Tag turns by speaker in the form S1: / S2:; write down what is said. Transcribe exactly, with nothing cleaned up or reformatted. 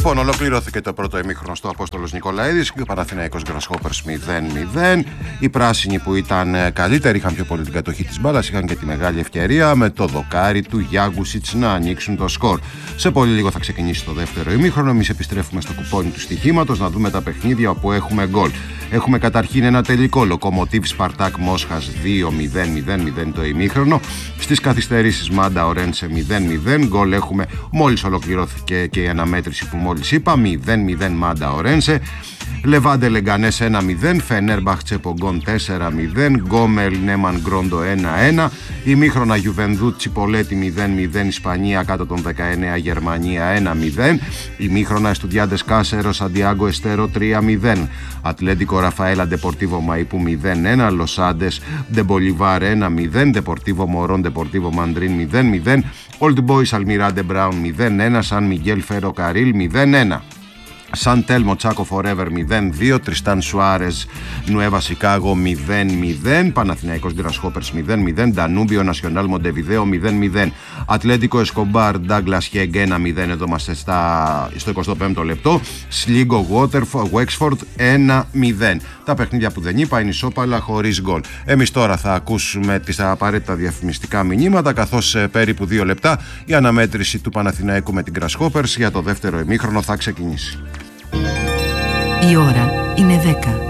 S1: Λοιπόν, ολοκληρώθηκε το πρώτο ημίχρονο στο Απόστολος Νικολαίδης και ο Παναθηναϊκός Grasshoppers μηδέν μηδέν. Οι πράσινοι που ήταν καλύτεροι είχαν πιο πολύ την κατοχή της μπάλας, είχαν και τη μεγάλη ευκαιρία με το δοκάρι του Γιάγκουσιτς να ανοίξουν το σκορ. Σε πολύ λίγο θα ξεκινήσει το δεύτερο ημίχρονο. Εμείς επιστρέφουμε στο κουπόνι του στοιχήματος να δούμε τα παιχνίδια όπου έχουμε γκολ. Έχουμε καταρχήν ένα τελικό Λοκομοτίβ Σπαρτάκ Μόσχας δύο μηδέν μηδέν μηδέν το ημίχρονο. Στις καθυστερήσεις Μάντα Ορέντσε μηδέν μηδέν. Γκολ έχουμε μόλις ολοκληρώθηκε και η αναμέτρηση που μόλις είπα, μηδέν μηδέν Μάντα Ορέντσε. Λεβάντε Λεγκανές ένα μηδέν, Φενέρμπαχ Τσεπογκόν τέσσερα μηδέν, Γκόμελ Νέμαν Γκρόντο ένα ένα, ημίχρονα Γιουβενδούτ Τσιπολέτη μηδέν μηδέν, Ισπανία κάτω των δεκαεννέα, Γερμανία ένα μηδέν, ημίχρονα Εστουδιάντες Κάσερο Σαντιάγκο Εστέρο τρία μηδέν, Ατλέντικο Ραφαέλα Ντεπορτίβο Μαϊπού μηδέν ένα, Λοσάντες Ντεμπολιβάρ ένα μηδέν, Ντεπορτίβο Μωρόν Ντεπορτίβο Μαντρίν μηδέν μηδέν, Old Boys Αλμιράντε Μπράουν μηδέν ένα, Σαν Μιγγέλ Φέρο Καρίλ μηδέν ένα. Σαν Τέλμο Τσάκο Φορέβερ μηδέν δύο, Τριστάν Σουάρες Νουέβα Σικάγο μηδέν μηδέν, Παναθηναϊκός Grasshoppers μηδέν μηδέν, Ντανούμπιο Νασιονάλ Μοντεβιδέο μηδέν μηδέν, Ατλέντικο Εσκομπάρ Ντάγκλας Χέγκ ένα μηδέν, εδώ είμαστε στα, στο εικοστό πέμπτο λεπτό, Σλίγκο Wexford ένα μηδέν. Τα παιχνίδια που δεν είπα είναι ισόπαλα χωρίς γκολ. Εμείς τώρα θα ακούσουμε τις απαραίτητα διαφημιστικά μηνύματα, καθώς σε περίπου δύο λεπτά η αναμέτρηση του Παναθηναϊκού με την Grasshoppers για το δεύτερο ημίχρονο θα ξεκινήσει.
S2: Η ώρα είναι δέκα.